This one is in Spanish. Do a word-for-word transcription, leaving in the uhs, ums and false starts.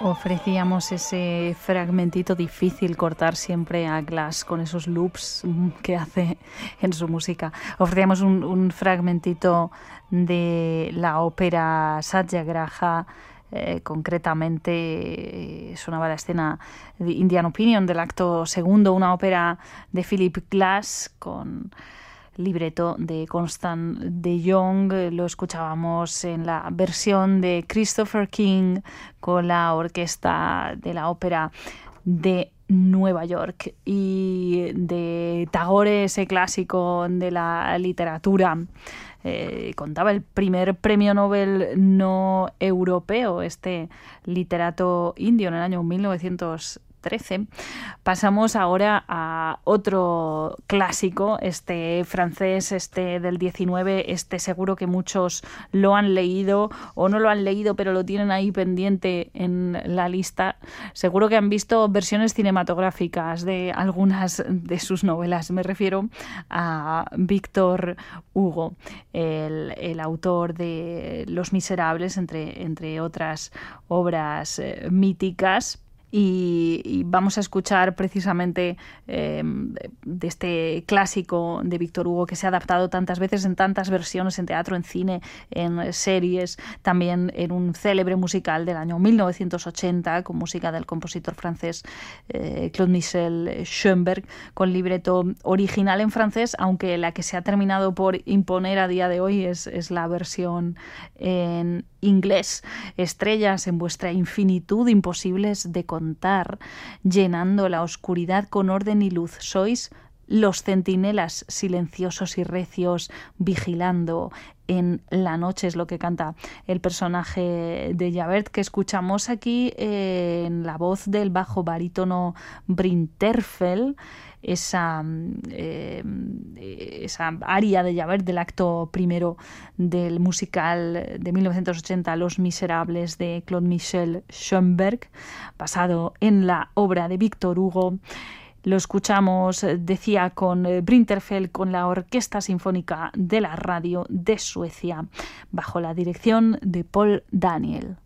Ofrecíamos ese fragmentito difícil cortar siempre a Glass con esos loops que hace en su música. Ofrecíamos un, un fragmentito de la ópera Satyagraha. Eh, concretamente eh, sonaba la escena de Indian Opinion del acto segundo, una ópera de Philip Glass con libreto de Constant de Jong. Lo escuchábamos en la versión de Christopher King con la orquesta de la ópera de Nueva York, y de Tagore, ese clásico de la literatura. Eh, contaba el primer premio Nobel no europeo, este literato indio, en el año mil novecientos trece. Pasamos ahora a otro clásico, este francés, este del diecinueve, este seguro que muchos lo han leído o no lo han leído, pero lo tienen ahí pendiente en la lista. Seguro que han visto versiones cinematográficas de algunas de sus novelas. Me refiero a Víctor Hugo, el, el autor de Los Miserables, entre, entre otras obras eh, míticas. Y, y vamos a escuchar precisamente eh, de este clásico de Víctor Hugo, que se ha adaptado tantas veces en tantas versiones, en teatro, en cine, en series, también en un célebre musical del año mil novecientos ochenta con música del compositor francés eh, Claude Michel Schoenberg, con libreto original en francés, aunque la que se ha terminado por imponer a día de hoy es, es la versión en inglés. Estrellas en vuestra infinitud, imposibles de contar, llenando la oscuridad con orden y luz. Sois los centinelas silenciosos y recios, vigilando en la noche, es lo que canta el personaje de Javert, que escuchamos aquí eh, en la voz del bajo barítono Brinterfell, esa, eh, esa aria de Javert del acto primero del musical de mil novecientos ochenta, Los Miserables, de Claude Michel Schoenberg, basado en la obra de Víctor Hugo. Lo escuchamos, decía, con Brinterfell, con la Orquesta Sinfónica de la Radio de Suecia, bajo la dirección de Paul Daniel.